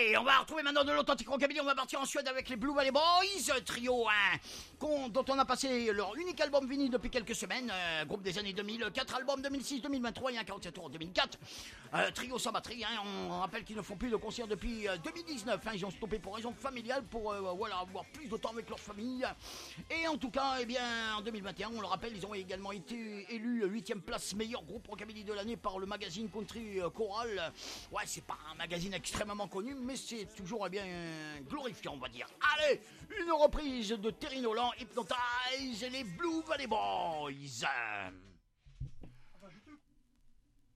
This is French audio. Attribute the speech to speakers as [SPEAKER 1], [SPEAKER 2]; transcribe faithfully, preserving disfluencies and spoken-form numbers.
[SPEAKER 1] Allez, on va retrouver maintenant de l'authentique rockabilly. On va partir en Suède avec les Blue Valley Boys, trio hein, qu'on- dont on a passé leur unique album vinyle depuis quelques semaines. Euh, groupe des années deux mille, quatre albums deux mille six, deux mille vingt-trois et un quarante-sept tours en deux mille quatre. Euh, trio sans batterie. Hein, on rappelle qu'ils ne font plus de concerts depuis euh, deux mille dix-neuf. Hein, ils ont stoppé pour raison familiale, pour euh, voilà avoir plus de temps avec leur famille. Et en tout cas, eh bien, en deux mille vingt et un, on le rappelle, ils ont également été élus huitième place meilleur groupe rockabilly de l'année par le magazine Country Choral. Ouais, c'est pas un magazine extrêmement connu, mais c'est toujours eh bien glorifiant, on va dire. Allez, une reprise de Terry Nolan, Hypnotize et les Blue Valley Boys.